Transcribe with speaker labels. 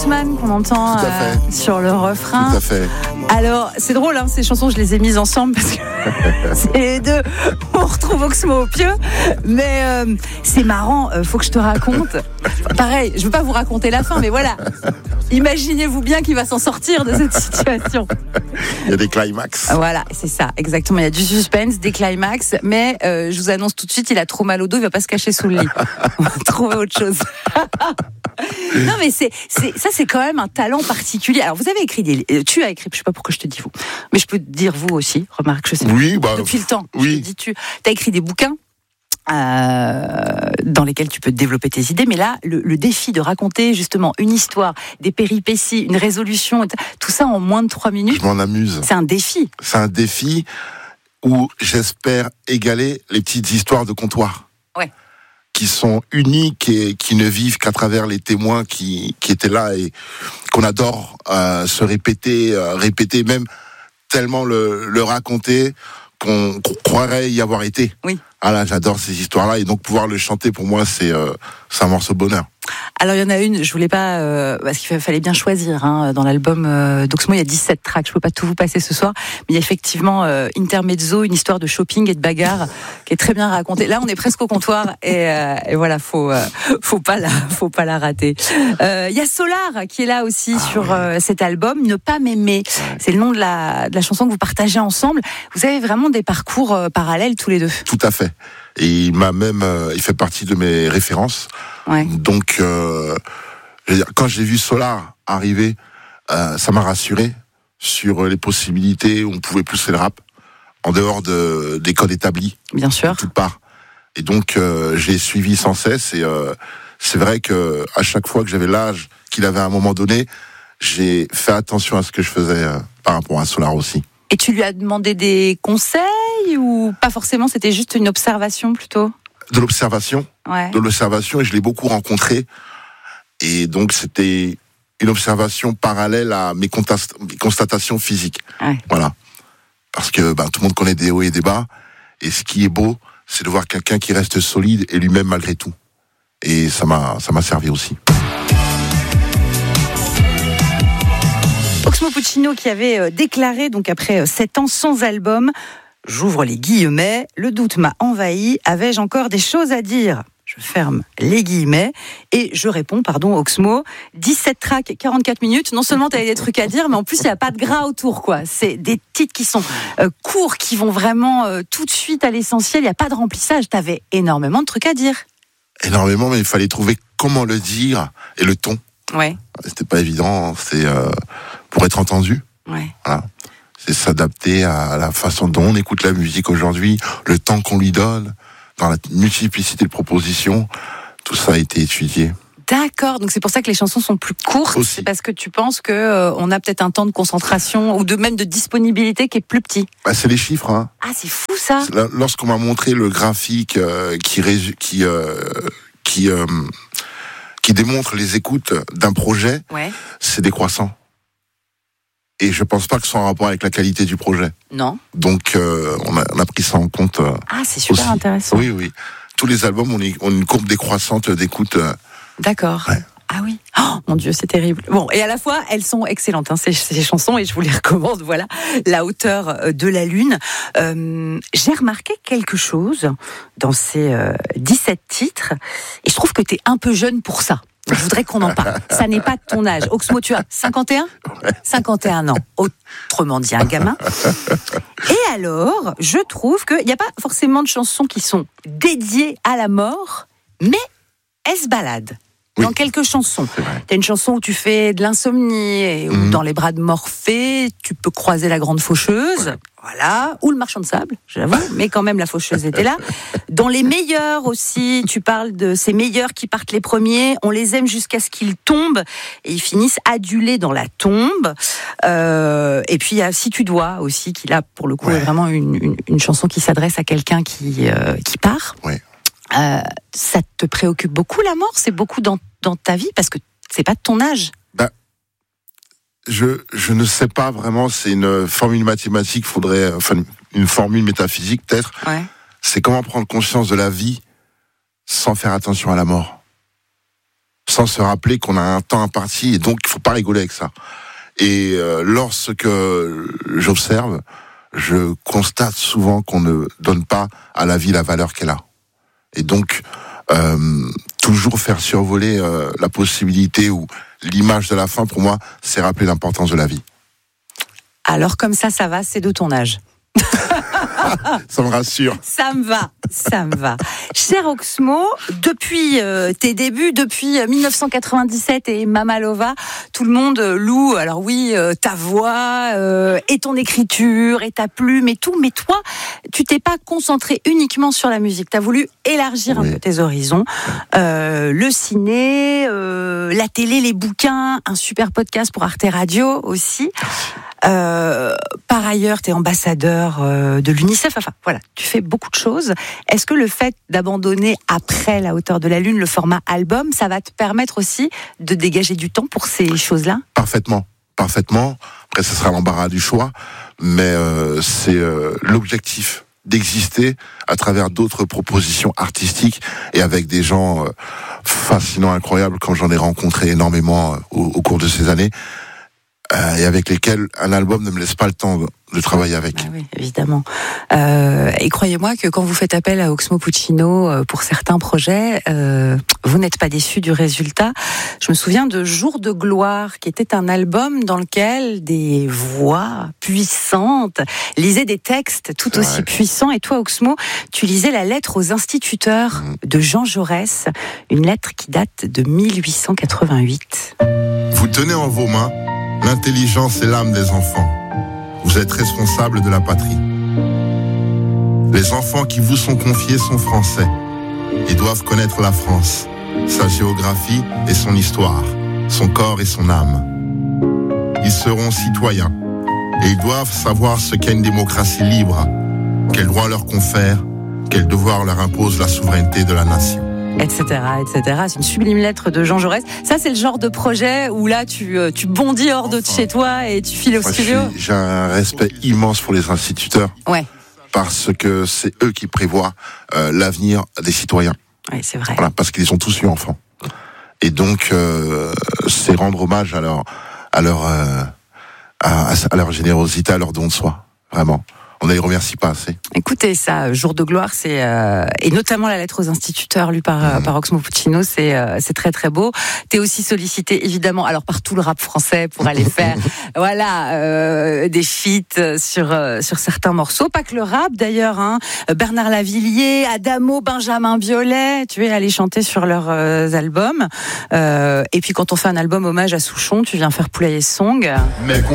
Speaker 1: Man qu'on entend sur le refrain.
Speaker 2: Tout à fait.
Speaker 1: Alors, c'est drôle, hein, ces chansons, je les ai mises ensemble parce que c'est les deux. On retrouve Oxmo au pieu. Mais c'est marrant, faut que je te raconte. Pareil, je veux pas vous raconter la fin, mais voilà. Imaginez-vous bien qu'il va s'en sortir de cette situation.
Speaker 2: Il y a des climax.
Speaker 1: Voilà, c'est ça, exactement. Il y a du suspense, des climax, mais je vous annonce tout de suite, il a trop mal au dos, il va pas se cacher sous le lit. On va trouver autre chose. Non, mais ça, c'est quand même un talent particulier. Alors, vous avez écrit tu as écrit, je sais pas pourquoi je te dis vous, mais je peux te dire vous aussi. Remarque, je sais pas.
Speaker 2: Oui,
Speaker 1: depuis le temps.
Speaker 2: Oui.
Speaker 1: Je te dis tu. T'as écrit des bouquins. Dans lesquels tu peux développer tes idées, mais là, le défi de raconter justement une histoire, des péripéties, une résolution, tout ça en moins de 3 minutes.
Speaker 2: Je m'en amuse.
Speaker 1: C'est un défi.
Speaker 2: C'est un défi où j'espère égaler les petites histoires de comptoir.
Speaker 1: Ouais.
Speaker 2: Qui sont uniques et qui ne vivent qu'à travers les témoins qui étaient là et qu'on adore se répéter même tellement le raconter qu'on croirait y avoir été.
Speaker 1: Oui.
Speaker 2: Ah là, j'adore ces histoires-là et donc pouvoir le chanter pour moi c'est un morceau de bonheur.
Speaker 1: Alors il y en a une, je voulais pas parce qu'il fallait bien choisir dans l'album d'Oxmo, il y a 17 tracks, je peux pas tout vous passer ce soir, mais il y a effectivement Intermezzo, une histoire de shopping et de bagarre qui est très bien racontée. Là, on est presque au comptoir et voilà, faut pas la rater. Il y a Solar qui est là aussi sur cet album, Ne pas m'aimer. C'est le nom de la chanson que vous partagez ensemble. Vous avez vraiment des parcours parallèles tous les deux.
Speaker 2: Tout à fait. Et il fait partie de mes références.
Speaker 1: Ouais.
Speaker 2: Donc, quand j'ai vu Solar arriver, ça m'a rassuré sur les possibilités où on pouvait pousser le rap en dehors des codes établis.
Speaker 1: Bien sûr.
Speaker 2: De toutes parts. Et donc, j'ai suivi sans cesse. Et c'est vrai que à chaque fois que j'avais l'âge qu'il avait à un moment donné, j'ai fait attention à ce que je faisais par rapport à Solar aussi.
Speaker 1: Et tu lui as demandé des conseils ou pas forcément, c'était juste une observation plutôt ?
Speaker 2: De l'observation.
Speaker 1: Ouais.
Speaker 2: De l'observation, et je l'ai beaucoup rencontré. Et donc, c'était une observation parallèle à mes constatations physiques.
Speaker 1: Ouais.
Speaker 2: Voilà. Parce que tout le monde connaît des hauts et des bas. Et ce qui est beau, c'est de voir quelqu'un qui reste solide et lui-même malgré tout. Et ça m'a servi aussi.
Speaker 1: Oxmo Puccino qui avait déclaré, donc après 7 ans sans album, j'ouvre les guillemets, le doute m'a envahi, avais-je encore des choses à dire ? Je ferme les guillemets et je réponds, Oxmo, 17 tracks, 44 minutes, non seulement tu avais des trucs à dire, mais en plus il n'y a pas de gras autour, quoi. C'est des titres qui sont courts, qui vont vraiment tout de suite à l'essentiel, il n'y a pas de remplissage, tu avais énormément de trucs à dire.
Speaker 2: Énormément, mais il fallait trouver comment le dire et le ton.
Speaker 1: Ouais.
Speaker 2: C'était pas évident, c'est pour être entendu.
Speaker 1: Ouais.
Speaker 2: Voilà. C'est s'adapter à la façon dont on écoute la musique aujourd'hui, le temps qu'on lui donne, dans la multiplicité de propositions, tout ça a été étudié.
Speaker 1: D'accord, donc c'est pour ça que les chansons sont plus courtes,
Speaker 2: aussi.
Speaker 1: C'est parce que tu penses que on a peut-être un temps de concentration ou même de disponibilité qui est plus petit.
Speaker 2: C'est les chiffres, hein.
Speaker 1: Ah, c'est fou ça.
Speaker 2: Lorsqu'on m'a montré le graphique qui démontre les écoutes d'un projet,
Speaker 1: Ouais.
Speaker 2: c'est décroissant. Et je pense pas que ce soit en rapport avec la qualité du projet.
Speaker 1: Non.
Speaker 2: Donc on a pris ça en compte.
Speaker 1: Ah, c'est super
Speaker 2: aussi.
Speaker 1: intéressant.
Speaker 2: Oui. Tous les albums ont une courbe décroissante d'écoute.
Speaker 1: D'accord.
Speaker 2: Ouais.
Speaker 1: Ah oui. Oh mon Dieu, c'est terrible. Bon, et à la fois, elles sont excellentes, ces chansons, et je vous les recommande. Voilà, La hauteur de la lune. J'ai remarqué quelque chose dans ces 17 titres, et je trouve que tu es un peu jeune pour ça. Je voudrais qu'on en parle. Ça n'est pas de ton âge. Oxmo, tu as 51 ? 51 ans. Autrement dit, un gamin. Et alors, je trouve qu'il n'y a pas forcément de chansons qui sont dédiées à la mort, mais elles se baladent.
Speaker 2: Oui.
Speaker 1: Dans quelques chansons. T'as une chanson où tu fais de l'insomnie, et où dans les bras de Morphée, tu peux croiser la grande faucheuse. Ouais. Voilà. Ou le marchand de sable, j'avoue. Mais quand même, la faucheuse était là. Dans les meilleurs aussi, tu parles de ces meilleurs qui partent les premiers. On les aime jusqu'à ce qu'ils tombent. Et ils finissent adulés dans la tombe. Et puis, il y a Si tu dois aussi, qui là, pour le coup, est vraiment une chanson qui s'adresse à quelqu'un qui part.
Speaker 2: Ouais.
Speaker 1: Ça te préoccupe beaucoup la mort ? C'est beaucoup dans ta vie parce que c'est pas de ton âge.
Speaker 2: Je ne sais pas vraiment. C'est une formule mathématique. Une formule métaphysique peut-être.
Speaker 1: Ouais.
Speaker 2: C'est comment prendre conscience de la vie sans faire attention à la mort. sans se rappeler qu'on a un temps imparti, et donc il faut pas rigoler avec ça. Et lorsque j'observe, je constate souvent qu'on ne donne pas à la vie la valeur qu'elle a. Et donc, toujours faire survoler la possibilité ou l'image de la fin, pour moi, c'est rappeler l'importance de la vie.
Speaker 1: Alors comme ça va, c'est de ton âge.
Speaker 2: Ça me rassure.
Speaker 1: Ça me va. Cher Oxmo, depuis tes débuts, depuis 1997 et Mamalova, tout le monde loue, alors oui, ta voix et ton écriture et ta plume et tout, mais toi, tu t'es pas concentré uniquement sur la musique. Tu as voulu élargir un peu tes horizons. Le ciné, la télé, les bouquins, un super podcast pour Arte Radio aussi. Par ailleurs, tu es ambassadeur de l'UNICEF. Enfin, voilà, tu fais beaucoup de choses. Est-ce que le fait d'abandonner après La hauteur de la lune le format album, ça va te permettre aussi de dégager du temps pour ces choses-là ?
Speaker 2: Parfaitement. Après, ce sera l'embarras du choix, mais c'est l'objectif d'exister à travers d'autres propositions artistiques et avec des gens fascinants, incroyables, quand j'en ai rencontré énormément au cours de ces années. Et avec lesquels un album ne me laisse pas le temps de travailler avec.
Speaker 1: Ah oui, évidemment. Et croyez-moi que quand vous faites appel à Oxmo Puccino pour certains projets, vous n'êtes pas déçus du résultat. Je me souviens de Jour de gloire, qui était un album dans lequel des voix puissantes lisaient des textes tout aussi puissants. Et toi, Oxmo, tu lisais la lettre aux instituteurs de Jean Jaurès, une lettre qui date de 1888.
Speaker 2: Vous tenez en vos mains l'intelligence et l'âme des enfants. Vous êtes responsables de la patrie. Les enfants qui vous sont confiés sont français et doivent connaître la France, sa géographie et son histoire, son corps et son âme. Ils seront citoyens et ils doivent savoir ce qu'est une démocratie libre, quels droits leur confère, quels devoirs leur impose la souveraineté de la nation.
Speaker 1: Etc. C'est une sublime lettre de Jean Jaurès. Ça, c'est le genre de projet où là, tu bondis hors de chez toi et tu files au studio.
Speaker 2: J'ai un respect immense pour les instituteurs.
Speaker 1: Ouais.
Speaker 2: Parce que c'est eux qui prévoient l'avenir des citoyens.
Speaker 1: Oui, c'est vrai.
Speaker 2: Voilà, parce qu'ils ont tous eu enfants. Et donc, c'est rendre hommage à leur générosité, à leur don de soi. Vraiment. On ne les remercie pas assez.
Speaker 1: Écoutez, ça, Jour de gloire, c'est et notamment la lettre aux instituteurs lue par Oxmo Puccino, c'est très très beau. T'es aussi sollicité évidemment, alors par tout le rap français pour aller faire, des feats sur certains morceaux, pas que le rap d'ailleurs. Bernard Lavilliers, Adamo, Benjamin Biolay, tu es allé chanter sur leurs albums. Et puis quand on fait un album hommage à Souchon, tu viens faire Poulailler Song.